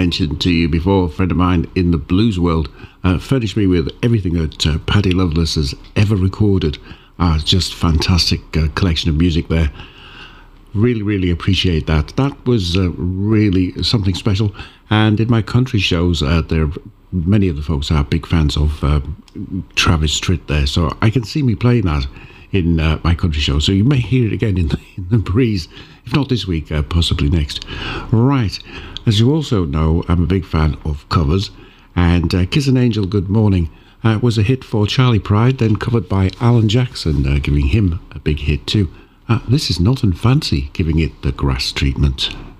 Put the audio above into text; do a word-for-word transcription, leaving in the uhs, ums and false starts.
mentioned to you before, a friend of mine in the blues world uh, furnished me with everything that uh, Paddy Loveless has ever recorded. Uh, just fantastic uh, collection of music there. Really, really appreciate that. That was uh, really something special. And in my country shows, uh, there many of the folks are big fans of uh, Travis Tritt there, so I can see me playing that in uh, my country show. So you may hear it again in the, in the breeze, if not this week, uh, possibly next. Right, as you also know, I'm a big fan of covers, and uh, Kiss an Angel, Good Morning uh, was a hit for Charlie Pride, then covered by Alan Jackson, uh, giving him a big hit too. Uh, this is Northern Fancy giving it the grass treatment.